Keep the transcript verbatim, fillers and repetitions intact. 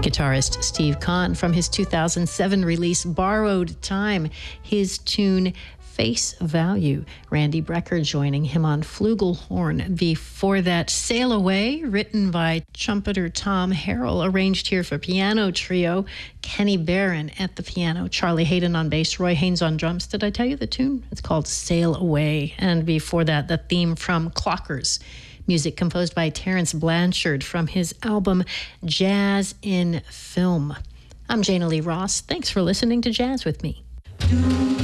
guitarist Steve Kahn from his two thousand seven release Borrowed Time, his tune Face Value. Randy Brecker joining him on flugelhorn. Before that, Sail Away, written by trumpeter Tom Harrell, arranged here for piano trio. Kenny Barron at the piano, Charlie Hayden on bass, Roy Haynes on drums. Did I tell you the tune? It's called Sail Away. And before that, the theme from Clockers. Music composed by Terrence Blanchard from his album Jazz in Film. I'm Jana Lee Ross. Thanks for listening to Jazz with Me.